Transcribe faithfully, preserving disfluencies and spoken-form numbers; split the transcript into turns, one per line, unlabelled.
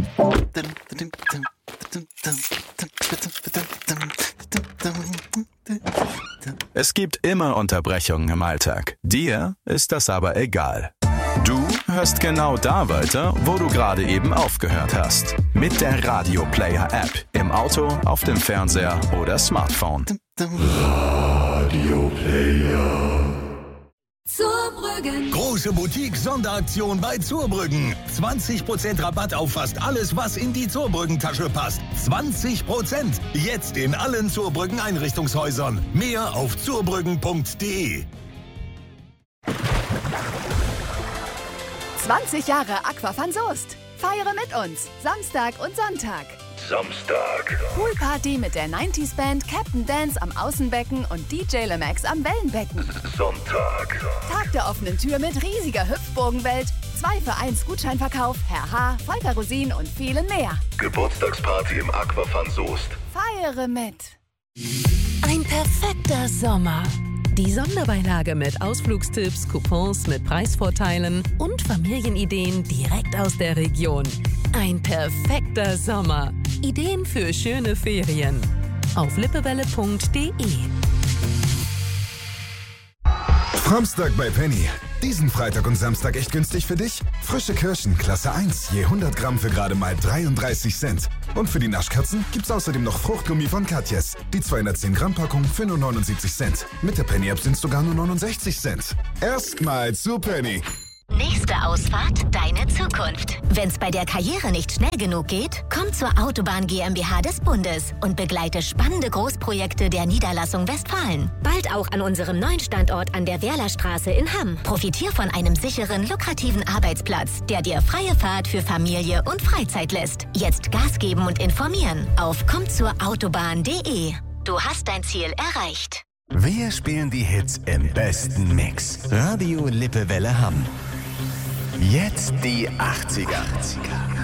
Es gibt immer Unterbrechungen im Alltag. Dir ist das aber egal. Du hörst genau da weiter, wo du gerade eben aufgehört hast. Mit der Radio Player App. Im Auto, auf dem Fernseher oder Smartphone.
Radio Player.
Zurbrüggen.
Große Boutique-Sonderaktion bei Zurbrüggen. zwanzig Prozent Rabatt auf fast alles, was in die Zurbrüggen-Tasche passt. zwanzig Prozent. Jetzt in allen Zurbrüggen-Einrichtungshäusern. Mehr auf zurbrüggen punkt de.
zwanzig Jahre Aquafun Soest. Feiere mit uns. Samstag und Sonntag.
Samstag.
Poolparty mit der neunziger Band, Captain Dance am Außenbecken und D J Lemax am Wellenbecken.
Sonntag.
Tag der offenen Tür mit riesiger Hüpfbogenwelt, zwei für eins Gutscheinverkauf, Herr H., Volker Rosin und vielen mehr.
Geburtstagsparty im Aquafun Soest.
Feiere mit.
Ein perfekter Sommer. Die Sonderbeilage mit Ausflugstipps, Coupons mit Preisvorteilen und Familienideen direkt aus der Region. Ein perfekter Sommer. Ideen für schöne Ferien. Auf lippewelle punkt de.
Samstag bei Penny. Diesen Freitag und Samstag echt günstig für dich? Frische Kirschen, Klasse eins, je hundert Gramm für gerade mal dreiunddreißig Cent. Und für die Naschkatzen gibt's außerdem noch Fruchtgummi von Katjes. Die zweihundertzehn Gramm Packung für nur neunundsiebzig Cent. Mit der Penny-App sind's sogar nur neunundsechzig Cent. Erstmal zu Penny.
Nächste Ausfahrt, deine Zukunft. Wenn's bei der Karriere nicht schnell genug geht, komm zur Autobahn GmbH des Bundes und begleite spannende Großprojekte der Niederlassung Westfalen. Bald auch an unserem neuen Standort an der Wehrlerstraße in Hamm. Profitier von einem sicheren, lukrativen Arbeitsplatz, der dir freie Fahrt für Familie und Freizeit lässt. Jetzt Gas geben und informieren auf komm zur autobahn punkt de. Du hast dein Ziel erreicht.
Wir spielen die Hits im besten Mix. Radio Lippewelle Hamm. Jetzt die achtziger.